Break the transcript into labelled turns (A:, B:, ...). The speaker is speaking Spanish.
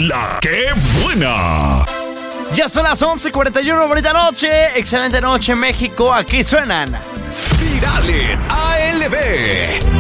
A: La que buena.
B: Ya son las 11:41, bonita noche, excelente noche México, aquí suenan
A: Virales ALB.